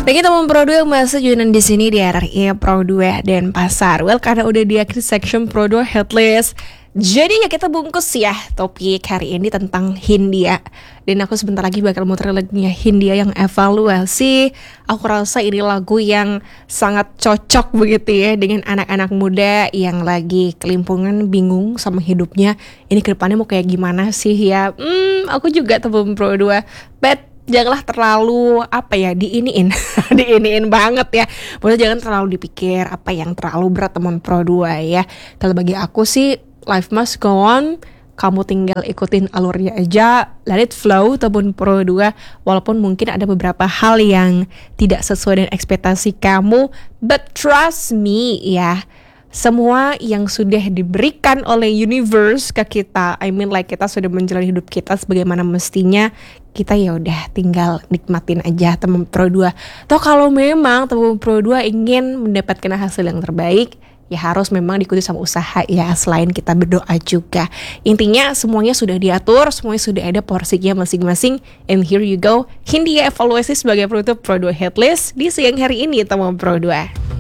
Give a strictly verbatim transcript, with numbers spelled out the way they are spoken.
Dan kita mau Pro dua yang masih joinan di sini di R R I Pro dua dan Pasar. Well, karena udah di akhir section Pro dua headlist, jadi ya kita bungkus ya topik hari ini tentang Hindia. Dan aku sebentar lagi bakal muter lagunya Hindia yang evaluasi. Aku rasa ini lagu yang sangat cocok begitu ya dengan anak-anak muda yang lagi kelimpungan, bingung sama hidupnya. Ini kedepannya mau kayak gimana sih ya? Hmm, aku juga temen Pro dua, but janganlah terlalu apa ya diiniin diiniin banget ya. Maksudnya jangan terlalu dipikir apa yang terlalu berat teman Pro dua ya. Kalau bagi aku sih life must go on. Kamu tinggal ikutin alurnya aja, let it flow teman Pro dua. Walaupun mungkin ada beberapa hal yang tidak sesuai dengan ekspektasi kamu, but trust me ya, semua yang sudah diberikan oleh universe ke kita, I mean like kita sudah menjalani hidup kita sebagaimana mestinya, kita ya udah tinggal nikmatin aja teman Pro dua. Toh kalau memang teman Pro dua ingin mendapatkan hasil yang terbaik, ya harus memang diikuti sama usaha ya, selain kita berdoa juga. Intinya semuanya sudah diatur, semuanya sudah ada porsinya masing-masing. And here you go, Hindia evaluasi sebagai penutup Pro dua Headlist di siang hari ini teman Pro dua.